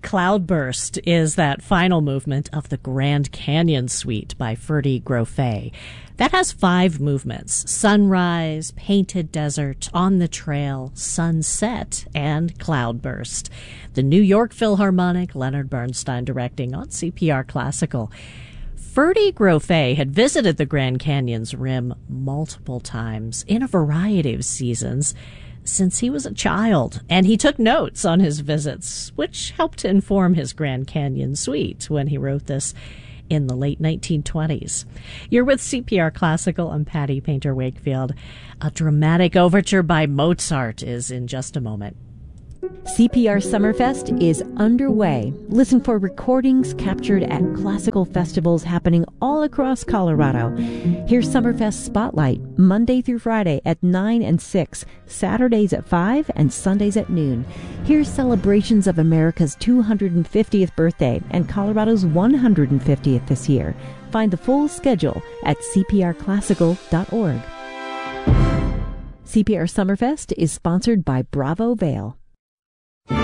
Cloudburst is that final movement of the Grand Canyon Suite by Ferdy Grofé. That has 5 movements: sunrise, painted desert, on the trail, sunset, and cloudburst. The New York Philharmonic, Leonard Bernstein directing on CPR Classical. Ferdy Grofé had visited the Grand Canyon's rim multiple times in a variety of seasons since he was a child, and he took notes on his visits, which helped to inform his Grand Canyon Suite when he wrote this in the late 1920s. You're with CPR Classical. I'm Patty Painter Wakefield. A dramatic overture by Mozart is in just a moment. CPR Summerfest is underway. Listen for recordings captured at classical festivals happening all across Colorado. Here's Summerfest Spotlight, Monday through Friday at 9 and 6, Saturdays at 5, and Sundays at noon. Here's celebrations of America's 250th birthday and Colorado's 150th this year. Find the full schedule at cprclassical.org. CPR Summerfest is sponsored by Bravo Vail.